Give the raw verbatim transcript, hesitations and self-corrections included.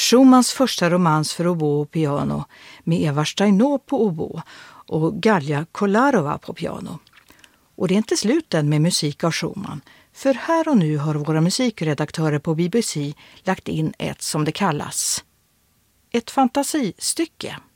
Schumanns första romans för oboe och piano med Eva Steinau på oboe och Galja Kolarova på piano. Och det är inte slut än med musik av Schumann, för här och nu har våra musikredaktörer på B B C lagt in ett som det kallas ett fantasistycke.